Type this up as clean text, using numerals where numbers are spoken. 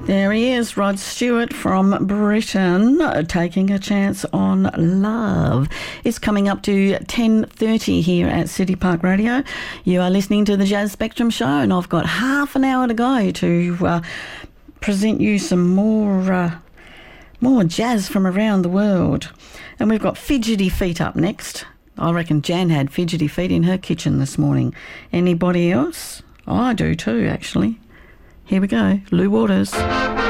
There he is, Rod Stewart from Britain, taking a chance on love. It's coming up to 10:30 here at City Park Radio. You are listening to the Jazz Spectrum Show, and I've got half an hour to go to present you some more jazz from around the world. And we've got Fidgety Feet up next. I reckon Jan had fidgety feet in her kitchen this morning. Anybody else? I do too, actually. Here we go, Lou Waters.